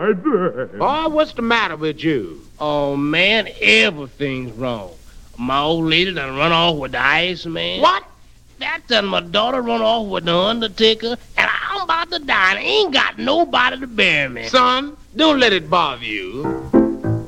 Oh, what's the matter with you? Oh, man, everything's wrong. My old lady done run off with the Iceman. What? That done my daughter run off with the Undertaker, and I'm about to die and ain't got nobody to bury me. Son, don't let it bother you.